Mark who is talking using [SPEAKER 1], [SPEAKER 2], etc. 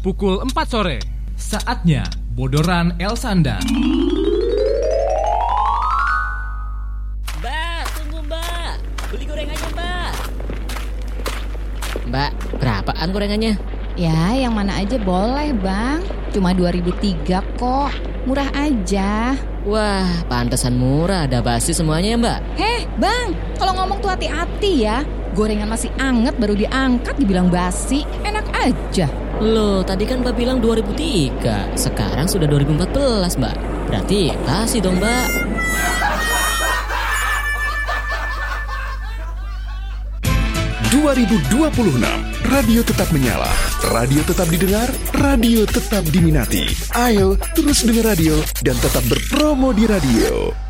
[SPEAKER 1] pukul 4 sore. Saatnya Bodoran Elsanda.
[SPEAKER 2] Mbak, tunggu mbak. Beli gorengannya mbak. Mbak, berapaan gorengannya?
[SPEAKER 3] Ya, yang mana aja boleh bang. Cuma 2003 kok. Murah aja.
[SPEAKER 2] Wah, pantesan murah. Ada basi semuanya ya mbak?
[SPEAKER 3] Heh bang, kalau ngomong tuh hati-hati ya. Gorengan masih anget baru diangkat dibilang basi. Enak aja.
[SPEAKER 2] Loh, tadi kan mbak bilang 2003. Sekarang sudah 2014 mbak. Berarti basi dong mbak.
[SPEAKER 4] Radio tetap menyala, radio tetap didengar, radio tetap diminati. Ayo terus dengar radio dan tetap berpromo di radio.